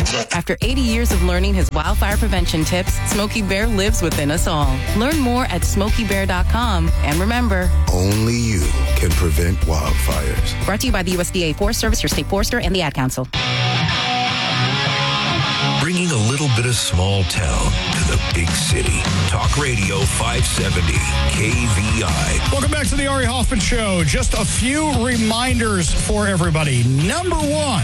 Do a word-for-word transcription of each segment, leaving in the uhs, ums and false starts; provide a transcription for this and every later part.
After eighty years of learning his wildfire prevention tips, Smokey Bear lives within us all. Learn more at smokey bear dot com. And remember, only you can prevent wildfires. Brought to you by the U S D A Forest Service, your state forester, and the Ad Council. Bringing a little bit of small town to the big city. Talk Radio five seventy K V I. Welcome back to the Ari Hoffman Show. Just a few reminders for everybody. Number one,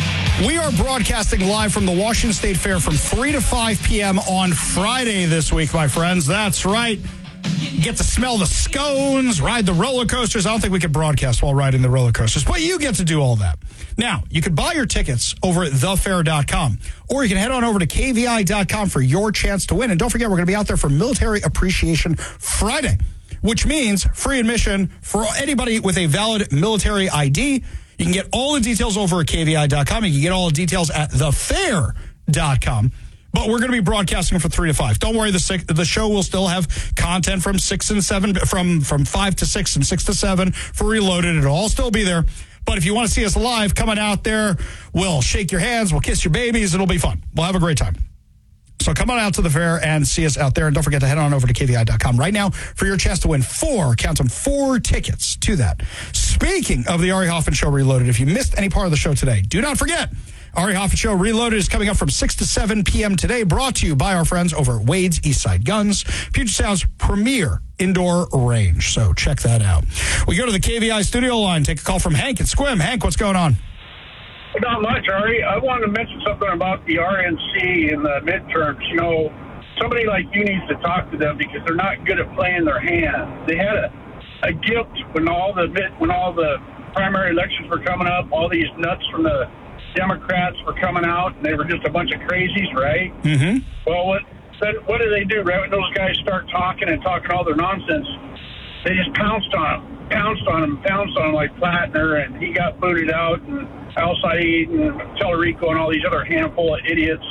we are broadcasting live from the Washington State Fair from three to five p.m. on Friday this week, my friends. That's right. You get to smell the scones, ride the roller coasters. I don't think we could broadcast while riding the roller coasters, but you get to do all that. Now, you can buy your tickets over at the fair dot com, or you can head on over to K V I dot com for your chance to win. And don't forget, we're going to be out there for Military Appreciation Friday, which means free admission for anybody with a valid military I D. You can get all the details over at K V I dot com. You can get all the details at the fair dot com. But we're going to be broadcasting from three to five. Don't worry, the six, the show will still have content from six and seven, from from five to six and six to seven for Reloaded. It'll all still be there. But if you want to see us live, coming out there, we'll shake your hands, we'll kiss your babies. It'll be fun. We'll have a great time. So come on out to the fair and see us out there. And don't forget to head on over to K V I dot com right now for your chance to win four, count them, four tickets to that. Speaking of the Ari Hoffman Show Reloaded, if you missed any part of the show today, do not forget, Ari Hoffman Show Reloaded is coming up from six to seven p.m. today, brought to you by our friends over at Wade's Eastside Guns, Puget Sound's premier indoor range. So check that out. We go to the K V I studio line, take a call from Hank at Squim. Hank, what's going on? Not much, Ari. I wanted to mention something about the R N C in the midterms. You know, somebody like you needs to talk to them because they're not good at playing their hand. They had a, a guilt when all the when all the primary elections were coming up. All these nuts from the Democrats were coming out, and they were just a bunch of crazies, right? Mm-hmm. Well, what what do they do? Right when those guys start talking and talking all their nonsense, they just pounced on them, pounced on them, pounced on them like Plattner, and he got booted out, and Al Said and Tellerico and all these other handful of idiots.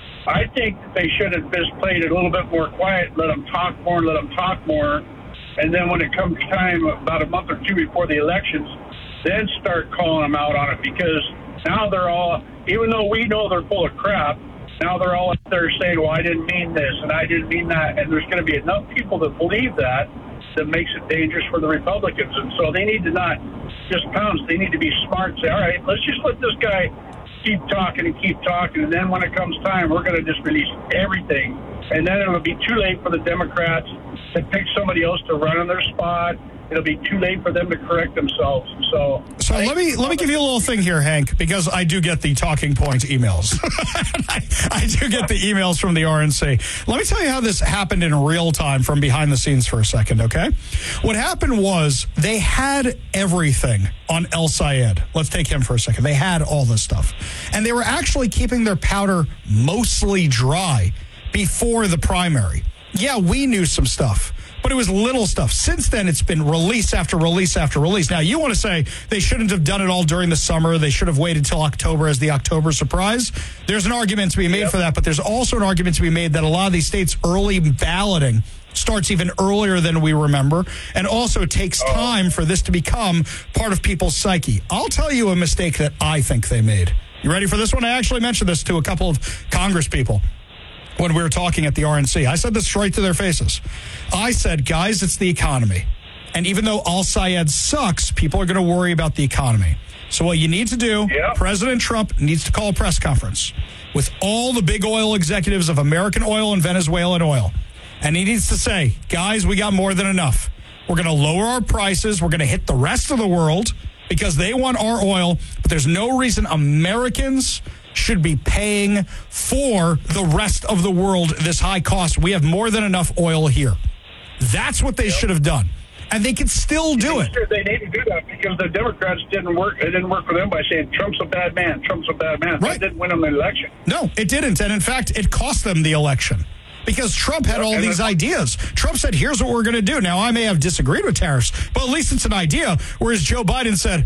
I think that they should have just played it a little bit more quiet, let them talk more, and let them talk more, and then when it comes time about a month or two before the elections, then start calling them out on it, because now they're all, even though we know they're full of crap, now they're all up there saying, well, I didn't mean this, and I didn't mean that, and there's going to be enough people that believe that that makes it dangerous for the Republicans, and so they need to not just pounce. They need to be smart and say, all right, let's just let this guy keep talking and keep talking, and then when it comes time, we're going to just release everything, and then it'll be too late for the Democrats to pick somebody else to run in their spot. It'll be too late for them to correct themselves. So, so let me let me give you a little thing here, Hank, because I do get the talking point emails. I, I do get the emails from the R N C. Let me tell you how this happened in real time from behind the scenes for a second, okay? What happened was they had everything on El Sayed. Let's take him for a second. They had all this stuff. And they were actually keeping their powder mostly dry before the primary. Yeah, we knew some stuff, but it was little stuff. Since then, it's been release after release after release. Now, you want to say they shouldn't have done it all during the summer. They should have waited till October as the October surprise. There's an argument to be made yep. for that, but there's also an argument to be made that a lot of these states' early balloting starts even earlier than we remember, and also takes time for this to become part of people's psyche. I'll tell you a mistake that I think they made. You ready for this one? I actually mentioned this to a couple of Congress people when we were talking at the R N C. I said this straight to their faces. I said, guys, it's the economy. And even though Al Sayed sucks, people are going to worry about the economy. So what you need to do, yep. President Trump needs to call a press conference with all the big oil executives of American Oil and Venezuelan Oil. And he needs to say, guys, we got more than enough. We're going to lower our prices. We're going to hit the rest of the world because they want our oil. But there's no reason Americans should be paying for the rest of the world this high cost. We have more than enough oil here. That's what they yep. should have done. And they can still do it. They need to do that because the Democrats didn't work. It didn't work for them by saying Trump's a bad man. Trump's a bad man. Right. That didn't win them the election. No, it didn't. And in fact, it cost them the election. Because Trump had all these ideas. Trump said, here's what we're going to do. Now, I may have disagreed with tariffs, but at least it's an idea. Whereas Joe Biden said,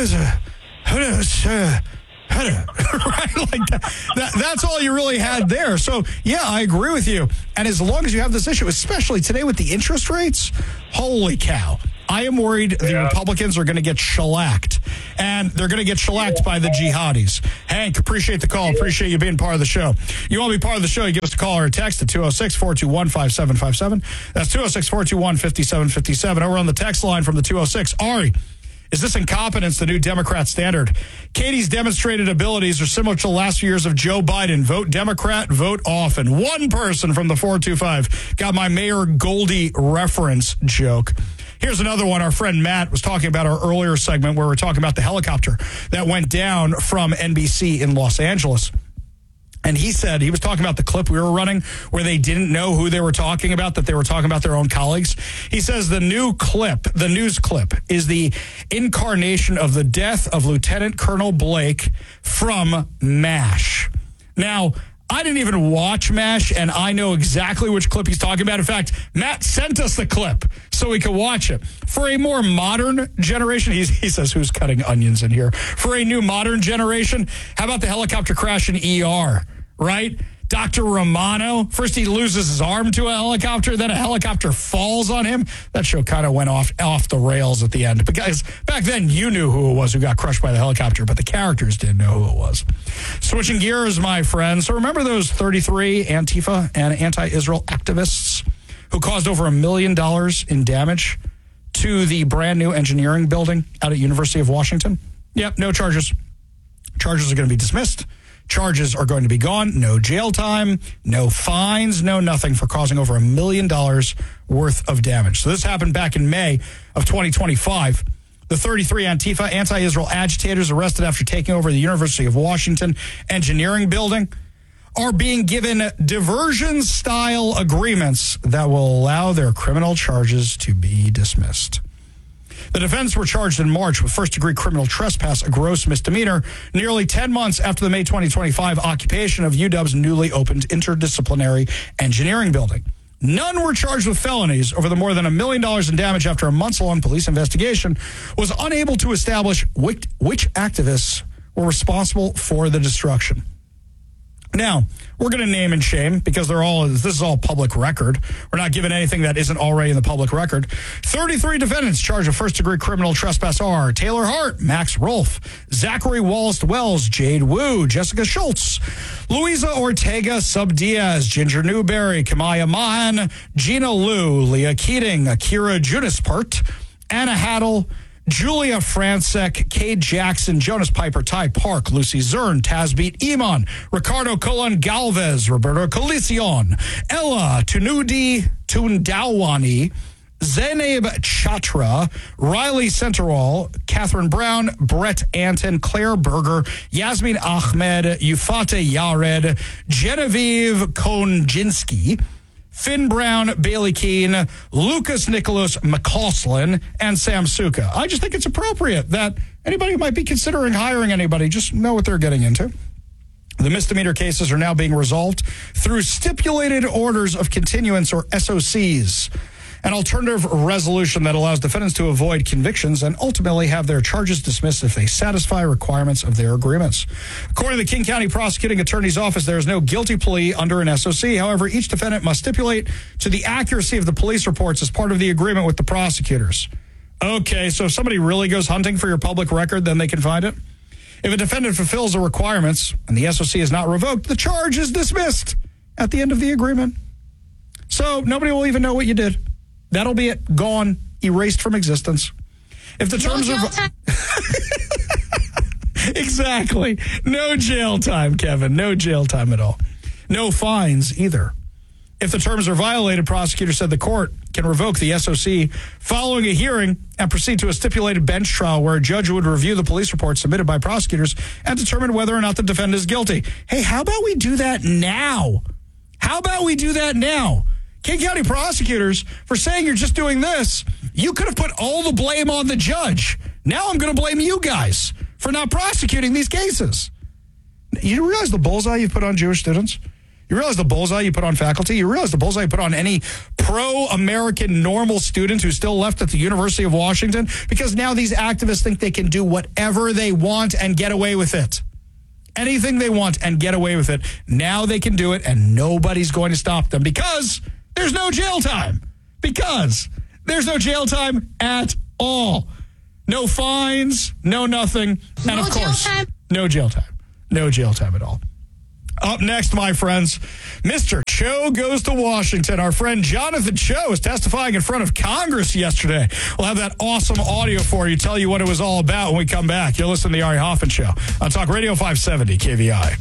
right? Like that, that, that's all you really had there. So, yeah, I agree with you. And as long as you have this issue, especially today with the interest rates, holy cow. I am worried the Yeah. Republicans are going to get shellacked, and they're going to get shellacked by the jihadis. Hank, appreciate the call. Appreciate you being part of the show. You want to be part of the show, you give us a call or a text at two oh six, four two one, five seven five seven. That's two oh six, four two one, five seven five seven. Over on the text line from the two oh six, Ari, is this incompetence the new Democrat standard? Katie's demonstrated abilities are similar to the last few years of Joe Biden. Vote Democrat, vote often. One person from the four two five got my Mayor Goldie reference joke. Here's another one. Our friend Matt was talking about our earlier segment where we're talking about the helicopter that went down from N B C in Los Angeles. And he said, he was talking about the clip we were running where they didn't know who they were talking about, that they were talking about their own colleagues. He says the new clip, the news clip, is the incarnation of the death of Lieutenant Colonel Blake from MASH. Now, I didn't even watch MASH, and I know exactly which clip he's talking about. In fact, Matt sent us the clip so we could watch it. For a more modern generation, he's, he says, who's cutting onions in here? For a new modern generation, how about the helicopter crash in E R, right? Doctor Romano, first he loses his arm to a helicopter, then a helicopter falls on him. That show kind of went off off the rails at the end. Because back then you knew who it was who got crushed by the helicopter, but the characters didn't know who it was. Switching gears, my friends. So remember those thirty-three Antifa and anti-Israel activists who caused over a million dollars in damage to the brand new engineering building out at University of Washington? Yep, no charges. Charges are going to be dismissed. Charges are going to be gone. No jail time, no fines, no nothing for causing over a million dollars worth of damage. So this happened back in May of twenty twenty-five. The thirty-three Antifa anti-Israel agitators arrested after taking over the University of Washington engineering building are being given diversion-style agreements that will allow their criminal charges to be dismissed. The defendants were charged in March with first-degree criminal trespass, a gross misdemeanor, nearly ten months after the May twenty twenty-five occupation of U W's newly opened interdisciplinary engineering building. None were charged with felonies over the more than a million dollars in damage after a months-long police investigation was unable to establish which, which activists were responsible for the destruction. Now, we're going to name and shame because they're all, this is all public record. We're not giving anything that isn't already in the public record. thirty-three defendants charged of first-degree criminal trespass are Taylor Hart, Max Rolfe, Zachary Wallace Wells, Jade Wu, Jessica Schultz, Luisa Ortega Sub-Diaz, Ginger Newberry, Kamaya Mahan, Gina Liu, Leah Keating, Akira Junispert, Anna Haddle, Julia Francek, Cade Jackson, Jonas Piper, Ty Park, Lucy Zern, Tazbeat Iman, Ricardo Colon Galvez, Roberto Colicion, Ella Tunudi Tundawani, Zainab Chatra, Riley Centerall, Catherine Brown, Brett Anton, Claire Berger, Yasmin Ahmed, Yufate Yared, Genevieve Konjinsky, Finn Brown, Bailey Keene, Lucas Nicholas McCausland, and Sam Suka. I just think it's appropriate that anybody who might be considering hiring anybody just know what they're getting into. The misdemeanor cases are now being resolved through stipulated orders of continuance, or S O Cs, an alternative resolution that allows defendants to avoid convictions and ultimately have their charges dismissed if they satisfy requirements of their agreements. According to the King County Prosecuting Attorney's Office, there is no guilty plea under an S O C. However, each defendant must stipulate to the accuracy of the police reports as part of the agreement with the prosecutors. Okay, so if somebody really goes hunting for your public record, then they can find it? If a defendant fulfills the requirements and the S O C is not revoked, the charge is dismissed at the end of the agreement. So nobody will even know what you did. That'll be it. Gone. Erased from existence. If the No terms jail are... time. Exactly. No jail time, Kevin. No jail time at all. No fines either. If the terms are violated, prosecutors said the court can revoke the S O C following a hearing and proceed to a stipulated bench trial where a judge would review the police report submitted by prosecutors and determine whether or not the defendant is guilty. Hey, how about we do that now? How about we do that now? King County prosecutors, for saying you're just doing this, you could have put all the blame on the judge. Now I'm going to blame you guys for not prosecuting these cases. You realize the bullseye you put on Jewish students? You realize the bullseye you put on faculty? You realize the bullseye you put on any pro-American normal student who's still left at the University of Washington? Because now these activists think they can do whatever they want and get away with it. Anything they want and get away with it. Now they can do it and nobody's going to stop them because there's no jail time. Because There's no jail time at all. No fines, no nothing. And no of course, jail time? no jail time. No jail time at all. Up next, my friends, Mister Cho goes to Washington. Our friend Jonathan Cho was testifying in front of Congress yesterday. We'll have that awesome audio for you, tell you what it was all about when we come back. You'll listen to the Ari Hoffman Show on Talk Radio five seventy K V I.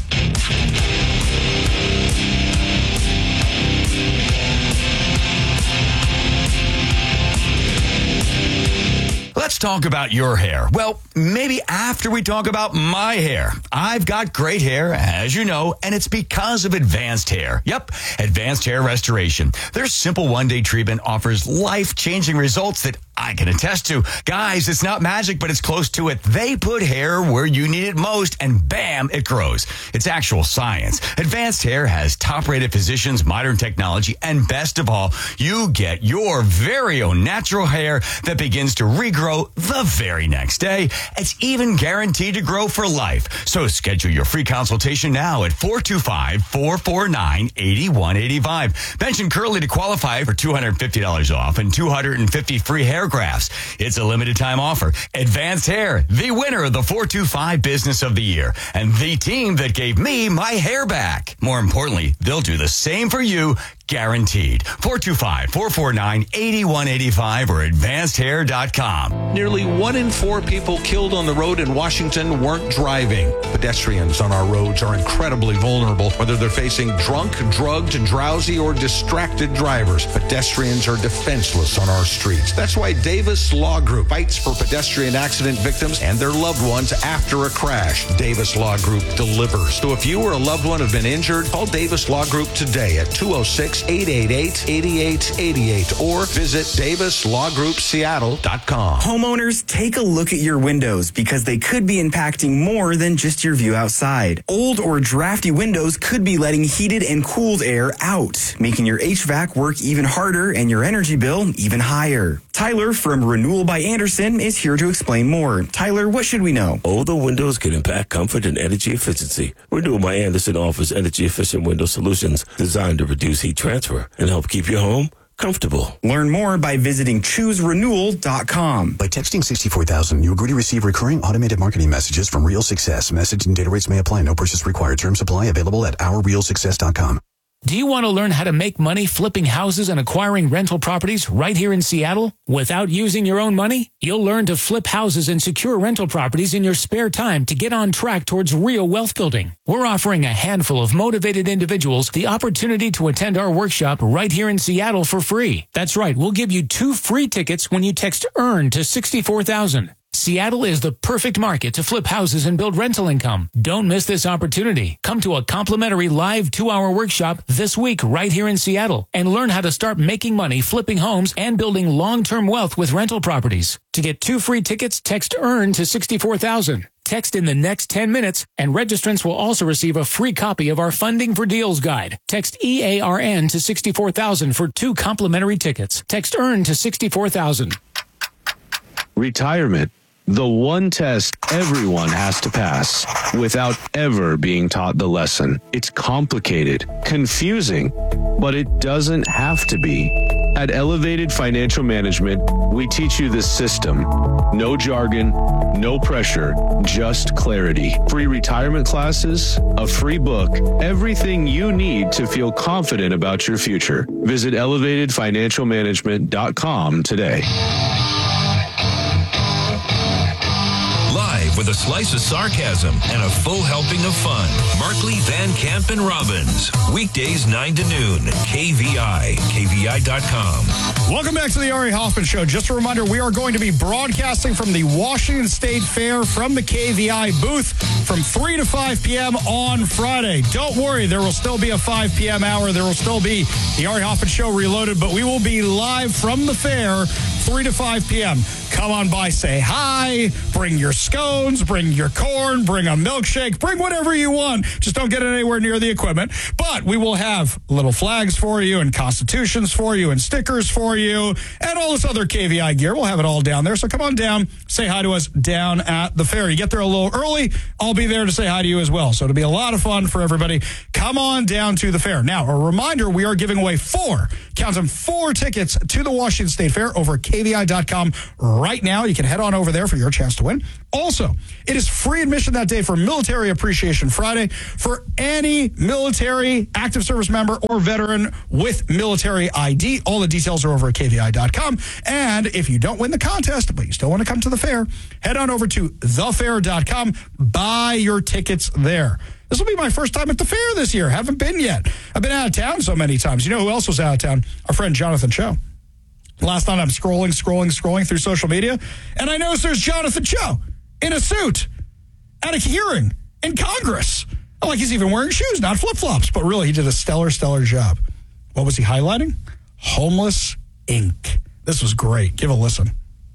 Let's talk about your hair. Well, maybe after we talk about my hair. I've got great hair, as you know, and it's because of Advanced Hair. Yep, Advanced Hair Restoration. Their simple one-day treatment offers life-changing results that I can attest to. Guys, it's not magic, but it's close to it. They put hair where you need it most, and bam, it grows. It's actual science. Advanced Hair has top-rated physicians, modern technology, and best of all, you get your very own natural hair that begins to regrow the very next day. It's even guaranteed to grow for life. So schedule your free consultation now at four two five, four four nine, eight one eight five. Mention Curly to qualify for two hundred fifty dollars off and two hundred fifty free hair grafts. It's a limited time offer. Advanced Hair, the winner of the four two five Business of the Year, and the team that gave me my hair back. More importantly, they'll do the same for you, guaranteed. four two five, four four nine, eight one eight five or advanced hair dot com. Nearly one in four people killed on the road in Washington weren't driving. Pedestrians on our roads are incredibly vulnerable, whether they're facing drunk, drugged, drowsy, or distracted drivers. Pedestrians are defenseless on our streets. That's why Davis Law Group fights for pedestrian accident victims and their loved ones after a crash. Davis Law Group delivers. So if you or a loved one have been injured, call Davis Law Group today at two oh six, eight eight eight, eight eight eight eight or visit davis law group seattle dot com. Homeowners, take a look at your windows because they could be impacting more than just your view outside. Old or drafty windows could be letting heated and cooled air out, making your H V A C work even harder and your energy bill even higher. Tyler from Renewal by Andersen is here to explain more. Tyler, what should we know? Older windows can impact comfort and energy efficiency. Renewal by Andersen offers energy-efficient window solutions designed to reduce heat transfer and help keep your home comfortable. Learn more by visiting choose renewal dot com. By texting sixty-four thousand, you agree to receive recurring automated marketing messages from Real Success. Message and data rates may apply. No purchase required. Terms apply. Available at our real success dot com. Do you want to learn how to make money flipping houses and acquiring rental properties right here in Seattle without using your own money? You'll learn to flip houses and secure rental properties in your spare time to get on track towards real wealth building. We're offering a handful of motivated individuals the opportunity to attend our workshop right here in Seattle for free. That's right, we'll give you two free tickets when you text EARN to sixty-four thousand. Seattle is the perfect market to flip houses and build rental income. Don't miss this opportunity. Come to a complimentary live two-hour workshop this week right here in Seattle and learn how to start making money flipping homes and building long-term wealth with rental properties. To get two free tickets, text EARN to sixty-four thousand. Text in the next ten minutes, and registrants will also receive a free copy of our Funding for Deals guide. Text E A R N to sixty-four thousand for two complimentary tickets. Text EARN to sixty-four thousand. Retirement. The one test everyone has to pass without ever being taught the lesson. It's complicated, confusing, but it doesn't have to be. At Elevated Financial Management, we teach you the system. No jargon, no pressure, just clarity. Free retirement classes, a free book, everything you need to feel confident about your future. Visit elevated financial management dot com today. With a slice of sarcasm and a full helping of fun. Markley, Van Camp, and Robbins. Weekdays nine to noon. K V I. K V I dot com. Welcome back to the Ari Hoffman Show. Just a reminder, we are going to be broadcasting from the Washington State Fair from the K V I booth from three to five p.m. on Friday. Don't worry, there will still be a five p.m. hour. There will still be the Ari Hoffman Show Reloaded, but we will be live from the fair three to five p.m. Come on by, say hi, bring your scones, bring your corn, bring a milkshake, bring whatever you want. Just don't get it anywhere near the equipment. But we will have little flags for you and constitutions for you and stickers for you and all this other K V I gear. We'll have it all down there. So come on down, say hi to us down at the fair. You get there a little early, I'll be there to say hi to you as well. So it'll be a lot of fun for everybody. Come on down to the fair. Now, a reminder, we are giving away four, count them, four tickets to the Washington State Fair over at K V I dot com right now. You can head on over there for your chance to win. Also, it is free admission that day for Military Appreciation Friday for any military, active service member, or veteran with military I D. All the details are over at K V I dot com. And if you don't win the contest, but you still want to come to the fair, head on over to the fair dot com. Buy your tickets there. This will be my first time at the fair this year. Haven't been yet. I've been out of town so many times. You know who else was out of town? Our friend Jonathan Cho. Last night I'm scrolling, scrolling, scrolling through social media, and I noticed there's Jonathan Cho in a suit at a hearing in Congress. Not like he's even wearing shoes, not flip-flops, but really he did a stellar, stellar job. What was he highlighting? Homeless Incorporated. This was great. Give a listen.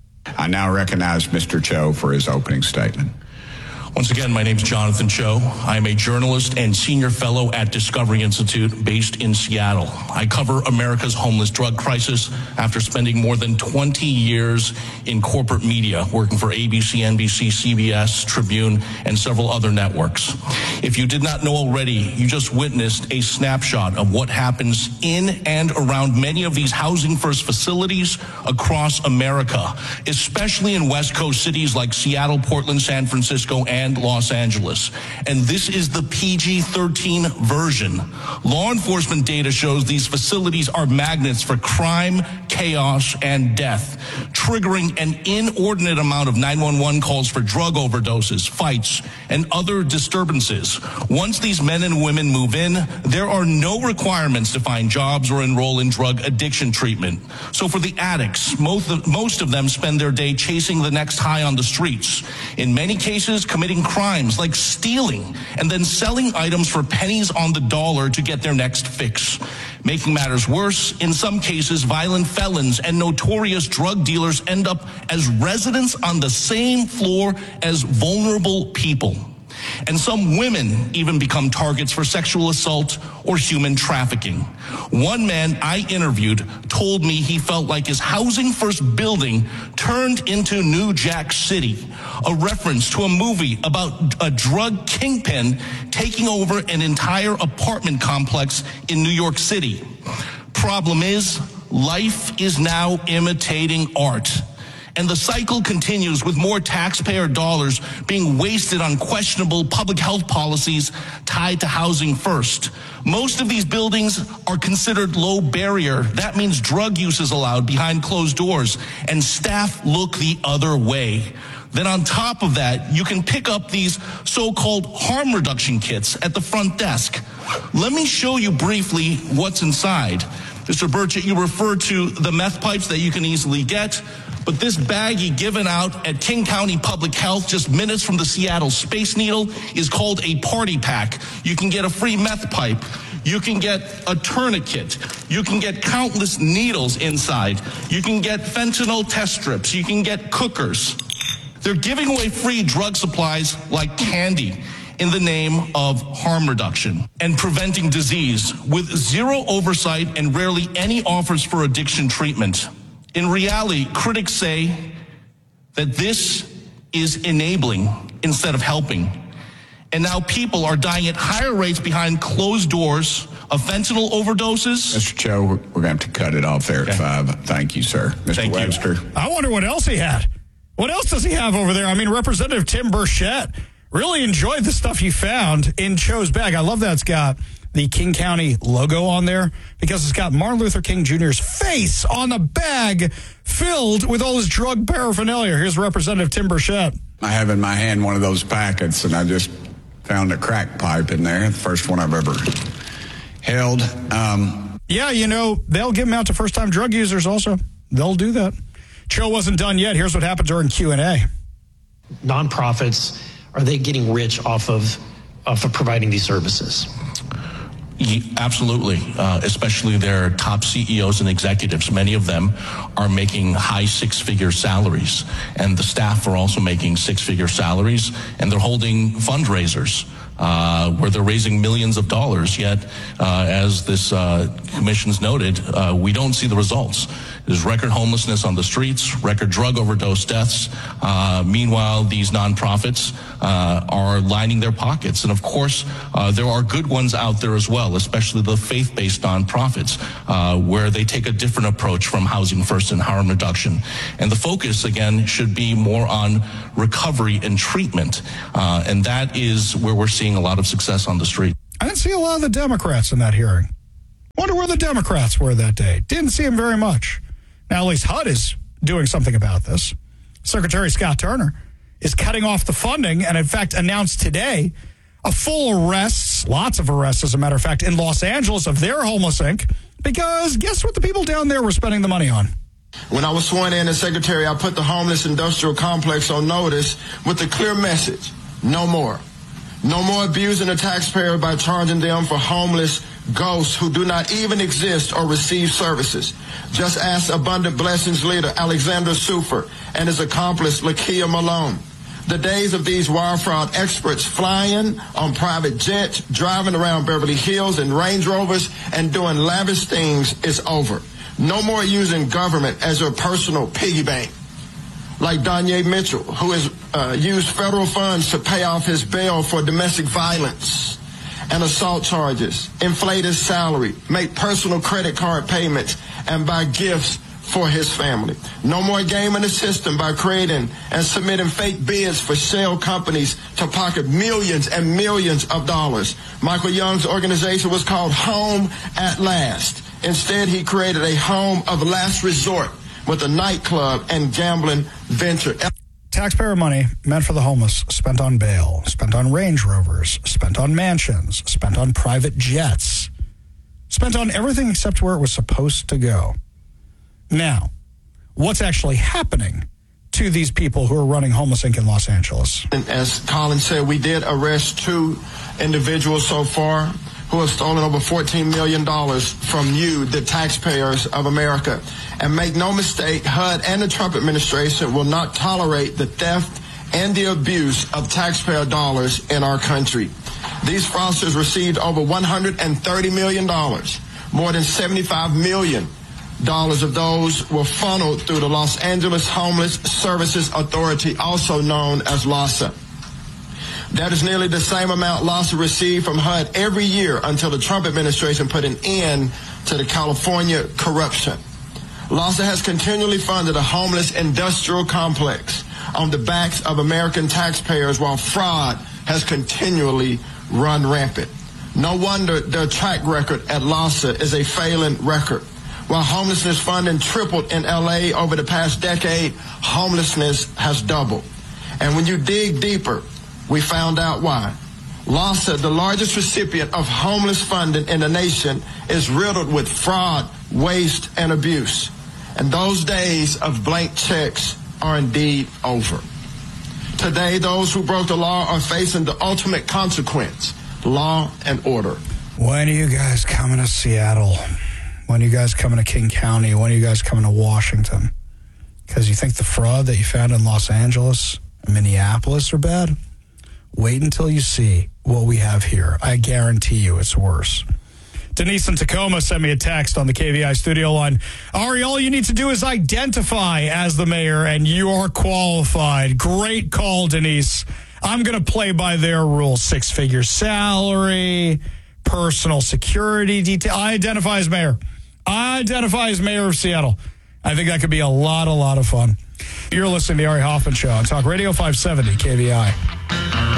I now recognize Mister Cho for his opening statement. Once again, my name is Jonathan Cho. I am a journalist and senior fellow at Discovery Institute based in Seattle. I cover America's homeless drug crisis after spending more than twenty years in corporate media, working for A B C, N B C, C B S, Tribune, and several other networks. If you did not know already, you just witnessed a snapshot of what happens in and around many of these housing first facilities across America, especially in West Coast cities like Seattle, Portland, San Francisco, and and Los Angeles. And this is the P G thirteen version. Law enforcement data shows these facilities are magnets for crime, chaos, and death, triggering an inordinate amount of nine one one calls for drug overdoses, fights, and other disturbances. Once these men and women move in, there are no requirements to find jobs or enroll in drug addiction treatment. So for the addicts, most of, most of them spend their day chasing the next high on the streets. In many cases, committing crimes like stealing and then selling items for pennies on the dollar to get their next fix. Making matters worse, in some cases, violent felons and notorious drug dealers end up as residents on the same floor as vulnerable people. And some women even become targets for sexual assault or human trafficking. One man I interviewed told me he felt like his housing first building turned into New Jack City, a reference to a movie about a drug kingpin taking over an entire apartment complex in New York City. Problem is, life is now imitating art. And the cycle continues with more taxpayer dollars being wasted on questionable public health policies tied to housing first. Most of these buildings are considered low barrier. That means drug use is allowed behind closed doors, and staff look the other way. Then on top of that, you can pick up these so-called harm reduction kits at the front desk. Let me show you briefly what's inside. Mister Burchett, you referred to the meth pipes that you can easily get, but this baggie given out at King County Public Health just minutes from the Seattle Space Needle is called a party pack. You can get a free meth pipe. You can get a tourniquet. You can get countless needles inside. You can get fentanyl test strips. You can get cookers. They're giving away free drug supplies like candy in the name of harm reduction and preventing disease with zero oversight and rarely any offers for addiction treatment. In reality, critics say that this is enabling instead of helping. And now people are dying at higher rates behind closed doors of fentanyl overdoses. Mister Cho, we're going to have to cut it off there okay. at five. Thank you, sir. Mister Thank Webster. You. I wonder what else he had. What else does he have over there? I mean, Representative Tim Burchett really enjoyed the stuff he found in Cho's bag. I love that it's got the King County logo on there because it's got Martin Luther King Junior's face on the bag filled with all his drug paraphernalia. Here's Representative Tim Burchett. I have in my hand one of those packets, and I just found a crack pipe in there, the first one I've ever held. Um, yeah, you know, they'll give them out to first-time drug users also. They'll do that. Cho wasn't done yet. Here's what happened during Q and A. Nonprofits, are they getting rich off of, off of providing these services? Absolutely, uh, especially their top C E Os and executives. Many of them are making high six-figure salaries, and the staff are also making six-figure salaries, and they're holding fundraisers uh, where they're raising millions of dollars, yet, uh, as this uh, commission's noted, uh, we don't see the results. There's record homelessness on the streets, record drug overdose deaths. Uh, meanwhile, these nonprofits uh, are lining their pockets. And of course, uh, there are good ones out there as well, especially the faith-based nonprofits, uh, where they take a different approach from Housing First and harm reduction. And the focus, again, should be more on recovery and treatment. Uh, and that is where we're seeing a lot of success on the street. I didn't see a lot of the Democrats in that hearing. Wonder where the Democrats were that day. Didn't see them very much. Now, at least H U D is doing something about this. Secretary Scott Turner is cutting off the funding and, in fact, announced today a full arrests, lots of arrests, as a matter of fact, in Los Angeles of their Homeless Incorporated. Because guess what the people down there were spending the money on? When I was sworn in as secretary, I put the homeless industrial complex on notice with the clear message, no more. No more abusing the taxpayer by charging them for homeless ghosts who do not even exist or receive services. Just ask Abundant Blessings leader Alexander Sufer and his accomplice Lakia Malone. The days of these wire fraud experts flying on private jets, driving around Beverly Hills in Range Rovers, and doing lavish things is over. No more using government as your personal piggy bank. Like Danye Mitchell, who has uh, used federal funds to pay off his bail for domestic violence and assault charges, inflate his salary, make personal credit card payments, and buy gifts for his family. No more gaming the system by creating and submitting fake bids for shell companies to pocket millions and millions of dollars. Michael Young's organization was called Home at Last. Instead, he created a home of last resort with a nightclub and gambling venture. Taxpayer money meant for the homeless, spent on bail, spent on Range Rovers, spent on mansions, spent on private jets, spent on everything except where it was supposed to go. Now, what's actually happening to these people who are running Homeless Incorporated in Los Angeles? And as Colin said, we did arrest two individuals so far who have stolen over fourteen million dollars from you, the taxpayers of America. And make no mistake, H U D and the Trump administration will not tolerate the theft and the abuse of taxpayer dollars in our country. These fraudsters received over one hundred thirty million dollars. More than seventy-five million dollars of those were funneled through the Los Angeles Homeless Services Authority, also known as LAHSA. That is nearly the same amount LAHSA received from H U D every year until the Trump administration put an end to the California corruption. LAHSA has continually funded a homeless industrial complex on the backs of American taxpayers while fraud has continually run rampant. No wonder their track record at LAHSA is a failing record. While homelessness funding tripled in L A over the past decade, homelessness has doubled. And when you dig deeper, we found out why. LAHSA, the largest recipient of homeless funding in the nation, is riddled with fraud, waste, and abuse. And those days of blank checks are indeed over. Today, those who broke the law are facing the ultimate consequence, law and order. When are you guys coming to Seattle? When are you guys coming to King County? When are you guys coming to Washington? Because you think the fraud that you found in Los Angeles and Minneapolis are bad? Wait until you see what we have here. I guarantee you it's worse. Denise in Tacoma sent me a text on the K V I studio line. Ari, all you need to do is identify as the mayor, and you are qualified. Great call, Denise. I'm going to play by their rules. Six-figure salary, personal security detail. I identify as mayor. I identify as mayor of Seattle. I think that could be a lot, a lot of fun. You're listening to the Ari Hoffman Show on Talk Radio five seventy K V I.